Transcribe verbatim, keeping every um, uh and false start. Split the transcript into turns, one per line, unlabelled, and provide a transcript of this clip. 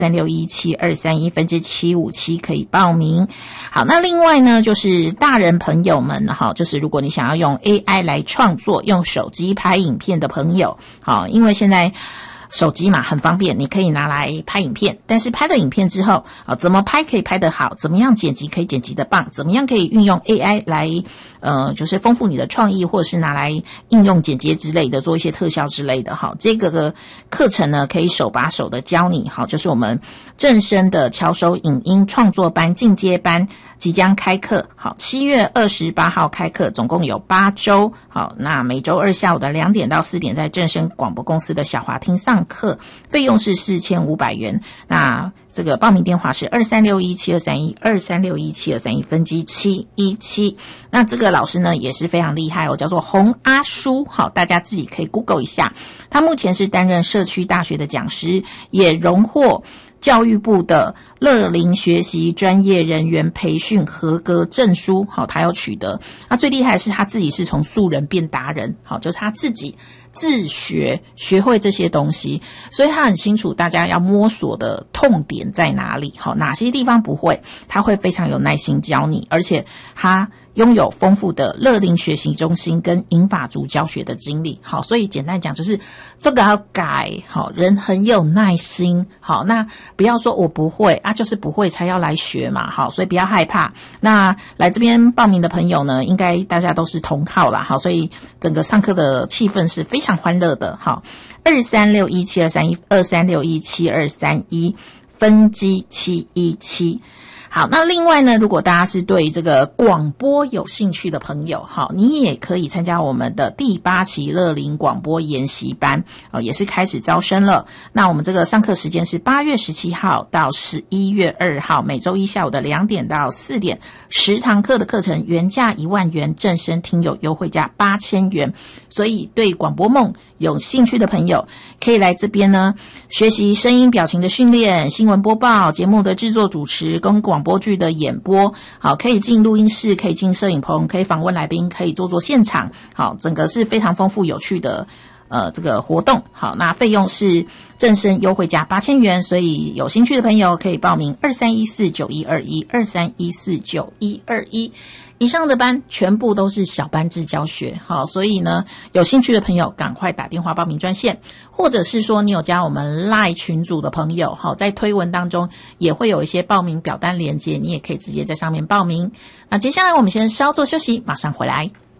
三六一七二三一分之七五七可以报名。好，那另外呢，就是大人朋友们，好，就是如果你想要用 A I 来创作，用手机拍影片的朋友，好，因为现在手机嘛很方便，你可以拿来拍影片，但是拍了影片之后，啊，怎么拍可以拍得好，怎么样剪辑可以剪辑得棒，怎么样可以运用 A I 来呃，就是丰富你的创意，或者是拿来应用剪接之类的，做一些特效之类的。好，这个课程呢，可以手把手的教你。好，就是我们正声的巧手影音创作班进阶班即将开课。好，七月二十八号开课，总共有八周。好，那每周二下午的两点到四点，在正声广播公司的小华厅上课，费用是四千五百元。那这个报名电话是二三六一七二三一 二三六一七二三一分机七一七。那这个老师呢也是非常厉害哦，叫做洪阿叔。好，大家自己可以 Google 一下。他目前是担任社区大学的讲师，也荣获教育部的乐龄学习专业人员培训合格证书。好，他要取得。那最厉害的是他自己是从素人变达人。好，就是他自己自学学会这些东西，所以他很清楚大家要摸索的痛点在哪里，好，哪些地方不会，他会非常有耐心教你，而且他拥有丰富的乐龄学习中心跟银发族教学的经历。好，所以简单讲就是这个要改，好，人很有耐心。好，那不要说我不会啊，就是不会才要来学嘛。好，所以不要害怕。那来这边报名的朋友呢，应该大家都是同好啦。好，所以整个上课的气氛是非常欢乐的。好，二三六一七二三一 二三六一七二三一分机七一七。好，那另外呢，如果大家是对这个广播有兴趣的朋友，好，你也可以参加我们的第八期乐龄广播研习班，哦，也是开始招生了。那我们这个上课时间是八月十七号到十一月二号，每周一下午的两点到四点，十堂课的课程原价一万元，正声听友优惠价八千元。所以对广播梦有兴趣的朋友，可以来这边呢学习声音表情的训练、新闻播报、节目的制作主持跟广播剧的演播。好，可以进录音室，可以进摄影棚，可以访问来宾，可以做做现场。好，整个是非常丰富有趣的呃这个活动。好，那费用是正声优惠价八千元，所以有兴趣的朋友可以报名二三一四九一二一 二三一四九一二一。以上的班全部都是小班制教学。好，所以呢有兴趣的朋友赶快打电话报名专线，或者是说你有加我们 LINE 群组的朋友，好，在推文当中也会有一些报名表单连结，你也可以直接在上面报名。那接下来我们先稍作休息，马上回来。